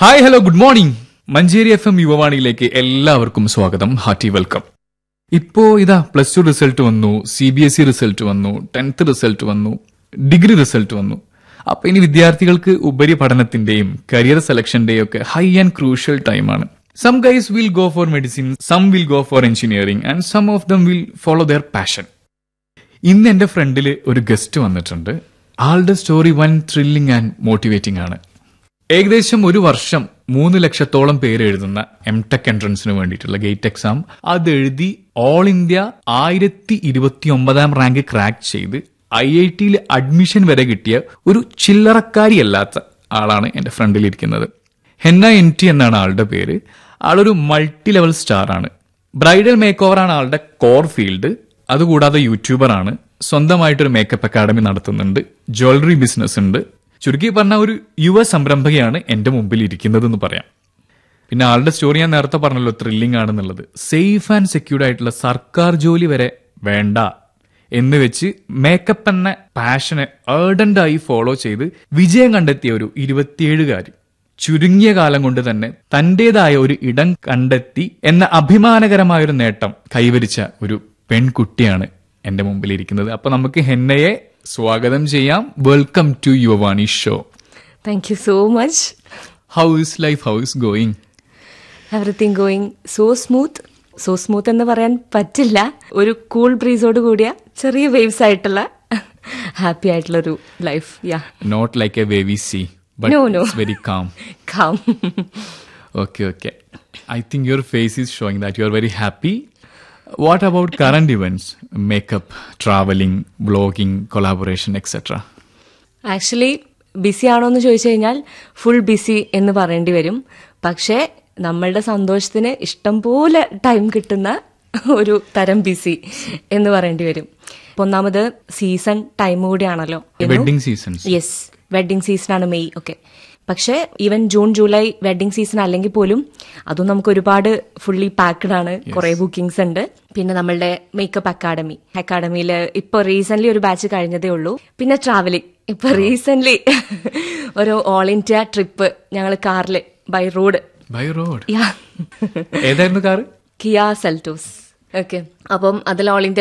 Hi hello good morning. Manjeri FM യുവവാണിയിലേക്ക് എല്ലാവർക്കും സ്വാഗതം. Hearty welcome. ഇപ്പോ ഇതാ പ്ലസ് 2 റിസൾട്ട് വന്നു, CBSE റിസൾട്ട് വന്നു, 10th റിസൾട്ട് വന്നു, ഡിഗ്രി റിസൾട്ട് വന്നു. അപ്പൊ ഇനി വിദ്യാർത്ഥികൾക്ക് ഉപരിപഠനത്തിന്റെയും കരിയർ സെലക്ഷന്റെയും ഒക്കെ ഹൈ ആൻഡ് ക്രൂഷ്യൽ ടൈമാണ്. Some guys will go for medicine, some will go for engineering and some of them will follow there passion. ഇന്ന് എന്റെ ഫ്രണ്ടില് ഒരു ഗസ്റ്റ് വന്നിട്ടുണ്ട്. ആളുടെ സ്റ്റോറി വൻ ത്രില്ലിംഗ് ആൻഡ് മോട്ടിവേറ്റിംഗ് ആണ്. ഏകദേശം ഒരു വർഷം 3 ലക്ഷത്തോളം പേര് എഴുതുന്ന MTech എൻട്രൻസിന് വേണ്ടിയിട്ടുള്ള gate exam അതെഴുതി all India 1029 rank crack ചെയ്ത് IITയിൽ അഡ്മിഷൻ വരെ കിട്ടിയ ഒരു ചില്ലറക്കാരിയല്ലാത്ത ആളാണ് എന്റെ ഫ്രണ്ടിലിരിക്കുന്നത്. ഹെന്ന NT എന്നാണ് ആളുടെ പേര്. ആളൊരു മൾട്ടി ലെവൽ സ്റ്റാർ ആണ്. ബ്രൈഡൽ മേക്ക് ഓവർ ആണ് ആളുടെ കോർ ഫീൽഡ്. അതുകൂടാതെ യൂട്യൂബർ ആണ്. സ്വന്തമായിട്ടൊരു മേക്കപ്പ് അക്കാഡമി നടത്തുന്നുണ്ട്. ജ്വല്ലറി ബിസിനസ് ഉണ്ട്. ചുരുക്കി പറഞ്ഞ ഒരു യുവ സംരംഭകയാണ് എന്റെ മുമ്പിൽ ഇരിക്കുന്നത് എന്ന് പറയാം. പിന്നെ ആളുടെ സ്റ്റോറി ഞാൻ നേരത്തെ പറഞ്ഞല്ലോ, ത്രില്ലിംഗ് ആണെന്നുള്ളത്. സേഫ് ആൻഡ് സെക്യൂർഡ് ആയിട്ടുള്ള സർക്കാർ ജോലി വരെ വേണ്ട എന്ന് വെച്ച് മേക്കപ്പ് എന്ന പാഷനെ ഏർഡന്റായി ഫോളോ ചെയ്ത് വിജയം കണ്ടെത്തിയ ഒരു 27-കാരി ചുരുങ്ങിയ കാലം കൊണ്ട് തന്നെ തന്റേതായ ഒരു ഇടം കണ്ടെത്തി എന്ന അഭിമാനകരമായൊരു നേട്ടം കൈവരിച്ച ഒരു പെൺകുട്ടിയാണ് എന്റെ മുമ്പിൽ ഇരിക്കുന്നത്. അപ്പൊ നമുക്ക് ഹെന്നയെ സ്വാഗതം ചെയ്യാം. Welcome to Yuvavani show. Thank you so much. How is life? How is going? Everything going so smooth. So smooth എന്ന് പറയാൻ പറ്റില്ല. ഒരു കൂൾ ബ്രീസോട് കൂടിയ ചെറിയ വേവ്സ് ആയിട്ടുള്ള ഹാപ്പി ആയിട്ടുള്ള ഒരു life. Not like a wavy sea, but No. It's very calm. Calm. Okay. I think your face is showing that you are very happy. What about current events? Makeup, traveling, blogging, collaboration, etc. Actually BC ആണോ എന്ന് ചോദിച്ചു കഴിഞ്ഞാൽ full busy എന്ന് പറയേണ്ടി വരും. പക്ഷേ നമ്മളുടെ സന്തോഷത്തിന് ഇഷ്ടം പോലെ ടൈം കിട്ടുന്ന ഒരു തരം ബിസി എന്ന് പറയേണ്ടി വരും. ഒന്നാമത് സീസൺ ടൈം കൂടിയാണല്ലോ. Wedding season. യെസ്, വെഡിങ് സീസണാണ് മെയ് ഒക്കെ. പക്ഷെ even June July wedding season അല്ലെങ്കിൽ പോലും അതും നമുക്ക് ഒരുപാട് ഫുള്ളി പാക്ഡ് ആണ്. കുറെ ബുക്കിംഗ്സ് ഉണ്ട്. പിന്നെ നമ്മളുടെ മേക്കപ്പ് അക്കാഡമിയിൽ ഇപ്പൊ റീസെന്റ് ഒരു ബാച്ച് കഴിഞ്ഞതേ ഉള്ളൂ. പിന്നെ ട്രാവലിംഗ്, ഇപ്പൊ റീസെന്റ് ഒരു ഓൾ ഇന്ത്യ ട്രിപ്പ് ഞങ്ങൾ കാറില് ബൈ റോഡ്. ഏതായിരുന്നു കാറ്? Kia Seltos. ഓക്കെ, അപ്പം അതിൽ ഓൾ ഇന്ത്യ